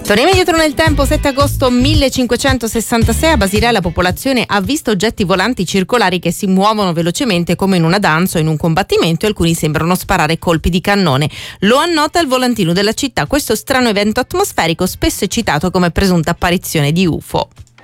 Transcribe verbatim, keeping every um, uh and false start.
Torniamo indietro nel tempo. Sette agosto millecinquecentosessantasei, a Basilea la popolazione ha visto oggetti volanti circolari che si muovono velocemente come in una danza o in un combattimento, e alcuni sembrano sparare colpi di cannone. Lo annota il volantino della città. Questo strano evento atmosferico spesso è citato come presunta apparizione di U F O.